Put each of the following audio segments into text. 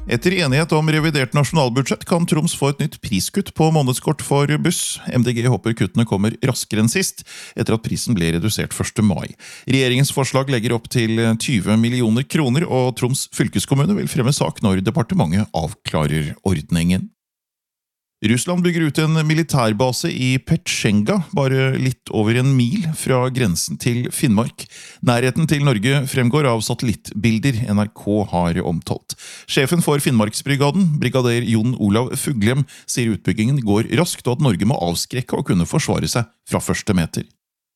Etter enighet om revidert nasjonalbudsjett kan Troms få et nytt priskutt på månedskort for buss. MDG håper kuttene kommer raskere enn sist, etter at prisen ble redusert 1. mai. Regjeringens forslag legger opp til 20 millioner kroner, og Troms fylkeskommune vil fremme sak når departementet avklarer ordningen. Russland bygger ut en militærbase i Petsjenga, bare litt over en mil fra grensen til Finnmark. Nærheten til Norge fremgår av satellittbilder NRK har omtalt. Sjefen for Finnmarksbrigaden, brigader Jon Olav Fuglem, sier utbyggingen går raskt og at Norge må avskrekke og kunne forsvare seg fra første meter.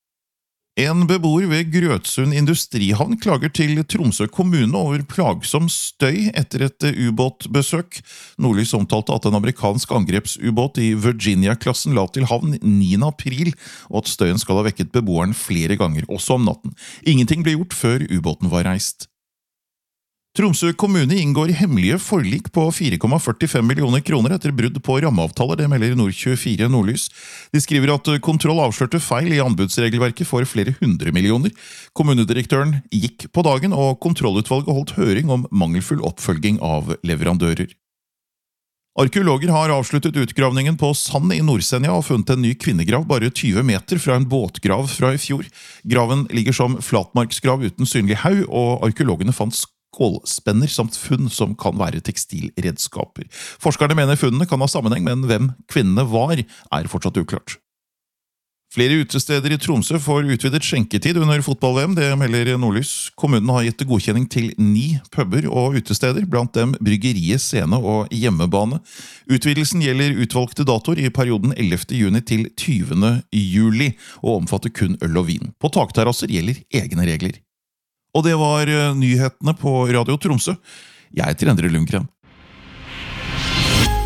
En beboer ved Grøtsund industrihavn klager til Tromsø kommune over plagsom støy etter et ubåtbesøk. Nordlys omtalte at en amerikansk angrepsubåt i Virginia-klassen la til havn 9. april, og at støyen skal ha vekket beboeren flere ganger, også om natten. Ingenting ble gjort før ubåten var reist. Tromsø kommune inngår hemmelige forlik på 4,45 millioner kroner etter brudd på rammeavtaler, det melder Nord24 Nordlys. De skriver at kontroll avslørte feil i anbudsregelverket for flere 100 millioner. Kommunedirektøren gikk på dagen, og kontrollutvalget holdt høring om mangelfull oppfølging av leverandører. Arkeologer har avsluttet utgravningen på Sand i Nordsenja og funnet en ny kvinnegrav bare 20 meter fra en båtgrav fra i fjor. Graven ligger som flatmarksgrav uten synlig haug, og arkeologene fant skålspenner samt funn som kan være tekstilredskaper. Forskerne mener funnene kan ha sammenheng, men hvem kvinnene var, er fortsatt uklart. Flere utesteder i Tromsø får utvidet skjenketid under fotball-VM, det melder Nordlys. Kommunen har gitt godkjenning til 9 puber og utesteder, blant dem Bryggeriet Scene og Hjemmebane. Utvidelsen gjelder utvalgte datoer i perioden 11. juni til 20. juli, og omfatter kun øl og vin. På takterrasser gjelder egne regler. Og det var nyhetene på Radio Tromsø. Jeg heter Endre Lundgren.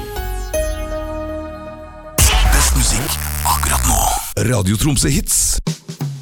Best musikk akkurat nå. Radio Tromsø Hits.